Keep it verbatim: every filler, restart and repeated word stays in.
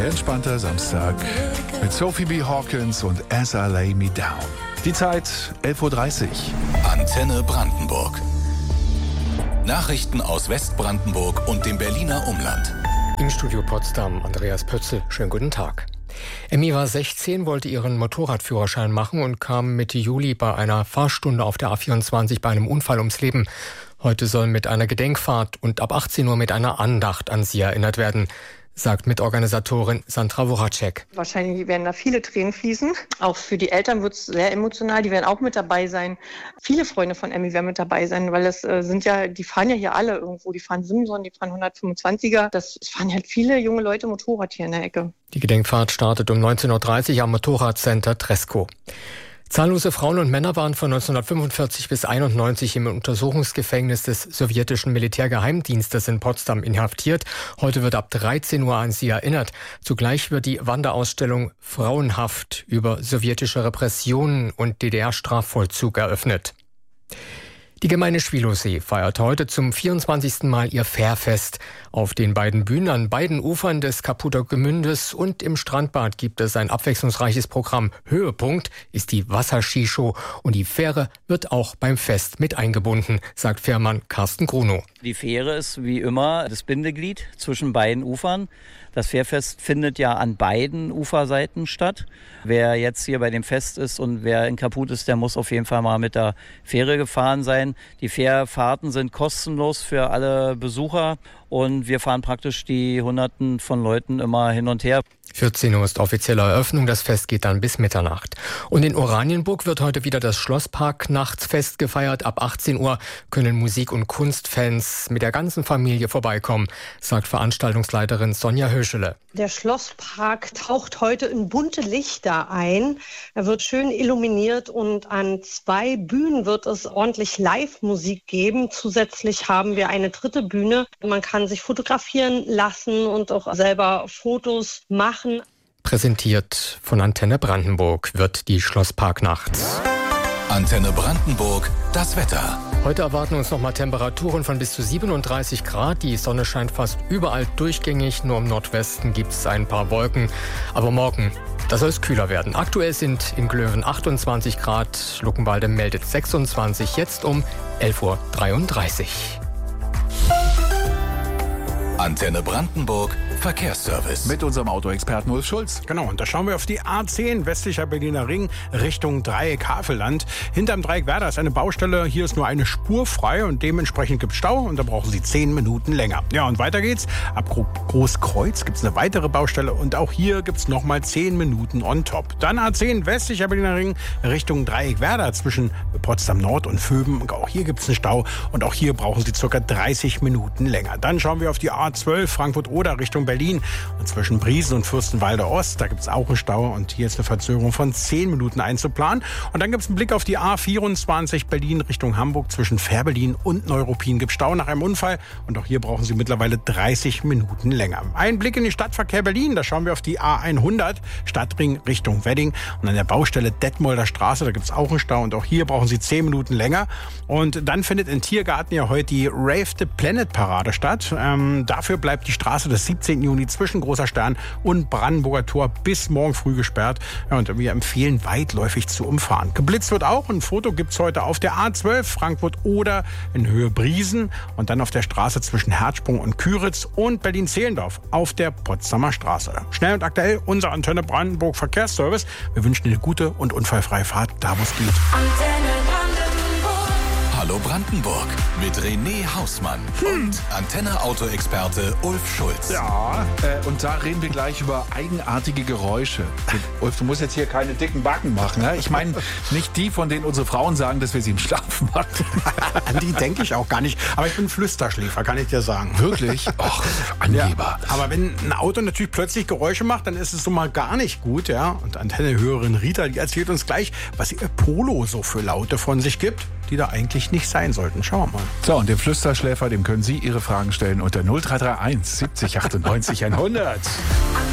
Entspannter Samstag mit Sophie B. Hawkins und As I Lay Me Down. Die Zeit elf Uhr dreißig. Antenne Brandenburg. Nachrichten aus Westbrandenburg und dem Berliner Umland. Im Studio Potsdam, Andreas Pötzl. Schönen guten Tag. Emmy war sechzehn, wollte ihren Motorradführerschein machen und kam Mitte Juli bei einer Fahrstunde auf der A vierundzwanzig bei einem Unfall ums Leben. Heute soll mit einer Gedenkfahrt und ab achtzehn Uhr mit einer Andacht an sie erinnert werden, sagt Mitorganisatorin Sandra Woracek. Wahrscheinlich werden da viele Tränen fließen. Auch für die Eltern wird es sehr emotional. Die werden auch mit dabei sein. Viele Freunde von Emmy werden mit dabei sein, weil es äh, sind ja, die fahren ja hier alle irgendwo. Die fahren Simson, die fahren hundertfünfundzwanziger. Das fahren halt viele junge Leute Motorrad hier in der Ecke. Die Gedenkfahrt startet um neunzehn Uhr dreißig am Motorradcenter Tresco. Zahllose Frauen und Männer waren von neunzehnhundertfünfundvierzig bis einundneunzig im Untersuchungsgefängnis des sowjetischen Militärgeheimdienstes in Potsdam inhaftiert. Heute wird ab dreizehn Uhr an sie erinnert. Zugleich wird die Wanderausstellung Frauenhaft über sowjetische Repressionen und D D R-Strafvollzug eröffnet. Die Gemeinde Schwielowsee feiert heute zum vierundzwanzigsten Mal ihr Fährfest. Auf den beiden Bühnen an beiden Ufern des Kaputter Gemündes und im Strandbad gibt es ein abwechslungsreiches Programm. Höhepunkt ist die Wasserskishow und die Fähre wird auch beim Fest mit eingebunden, sagt Fährmann Carsten Grunow. Die Fähre ist wie immer das Bindeglied zwischen beiden Ufern. Das Fährfest findet ja an beiden Uferseiten statt. Wer jetzt hier bei dem Fest ist und wer in Kaput ist, der muss auf jeden Fall mal mit der Fähre gefahren sein. Die Fährfahrten sind kostenlos für alle Besucher und wir fahren praktisch die Hunderten von Leuten immer hin und her. vierzehn Uhr ist offizielle Eröffnung, das Fest geht dann bis Mitternacht. Und in Oranienburg wird heute wieder das Schlosspark-Nachtsfest gefeiert. Ab achtzehn Uhr können Musik- und Kunstfans mit der ganzen Familie vorbeikommen, sagt Veranstaltungsleiterin Sonja Höschele. Der Schlosspark taucht heute in bunte Lichter ein. Er wird schön illuminiert und an zwei Bühnen wird es ordentlich Live-Musik geben. Zusätzlich haben wir eine dritte Bühne. Man kann sich fotografieren lassen und auch selber Fotos machen. Präsentiert von Antenne Brandenburg wird die Schlossparknacht. Antenne Brandenburg, das Wetter. Heute erwarten uns nochmal Temperaturen von bis zu siebenunddreißig Grad. Die Sonne scheint fast überall durchgängig. Nur im Nordwesten gibt es ein paar Wolken. Aber morgen, da soll es kühler werden. Aktuell sind in Glöwen achtundzwanzig Grad. Luckenwalde meldet sechsundzwanzig. Jetzt um elf Uhr dreiunddreißig. Antenne Brandenburg, Verkehrsservice. Mit unserem Autoexperten Ulf Schulz. Genau, und da schauen wir auf die A zehn, westlicher Berliner Ring, Richtung Dreieck Havelland. Hinterm Dreieck Werder ist eine Baustelle, hier ist nur eine Spur frei und dementsprechend gibt es Stau und da brauchen Sie zehn Minuten länger. Ja, und weiter geht's. Ab Großkreuz gibt es eine weitere Baustelle und auch hier gibt es nochmal zehn Minuten on top. Dann A zehn, westlicher Berliner Ring, Richtung Dreieck Werder zwischen Potsdam Nord und Vöben. Auch hier gibt es einen Stau und auch hier brauchen Sie ca. dreißig Minuten länger. Dann schauen wir auf die A zwölf, Frankfurt-Oder Richtung Berlin und zwischen Briesen und Fürstenwalde Ost, da gibt es auch einen Stau und hier ist eine Verzögerung von zehn Minuten einzuplanen. Und dann gibt es einen Blick auf die A vierundzwanzig Berlin Richtung Hamburg zwischen Fährberlin und Neuruppin gibt es Stau nach einem Unfall und auch hier brauchen Sie mittlerweile dreißig Minuten länger. Ein Blick in den Stadtverkehr Berlin, da schauen wir auf die A hundert, Stadtring Richtung Wedding und an der Baustelle Detmolder Straße, da gibt es auch einen Stau und auch hier brauchen Sie zehn Minuten länger. Und dann findet in Tiergarten ja heute die Rave the Planet Parade statt. Ähm, dafür bleibt die Straße des siebzehnten Juni zwischen Großer Stern und Brandenburger Tor bis morgen früh gesperrt. Ja, und wir empfehlen, weitläufig zu umfahren. Geblitzt wird auch. Ein Foto gibt es heute auf der A zwölf Frankfurt-Oder in Höhe Briesen und dann auf der Straße zwischen Herzsprung und Küritz und Berlin-Zehlendorf auf der Potsdamer Straße. Schnell und aktuell unser Antenne Brandenburg Verkehrsservice. Wir wünschen Ihnen eine gute und unfallfreie Fahrt, da wo es geht. Antenne Brandenburg. Hallo Brandenburg mit René Hausmann hm. und Antenne-Auto-Experte Ulf Schulz. Ja, äh, und da reden wir gleich über eigenartige Geräusche. Ulf, du musst jetzt hier keine dicken Backen machen. Ne? Ich meine, nicht die, von denen unsere Frauen sagen, dass wir sie im Schlaf machen. An die denke ich auch gar nicht. Aber ich bin Flüsterschläfer, kann ich dir sagen. Wirklich? Ach, Angeber. Ja, aber wenn ein Auto natürlich plötzlich Geräusche macht, dann ist es so mal gar nicht gut. Ja? Und Antenne-Hörerin Rita, die erzählt uns gleich, was ihr Polo so für Laute von sich gibt, die da eigentlich nicht sein sollten. Schauen wir mal. So, und dem Flüsterschläfer, dem können Sie Ihre Fragen stellen unter null drei drei eins siebzig achtundneunzig hundert.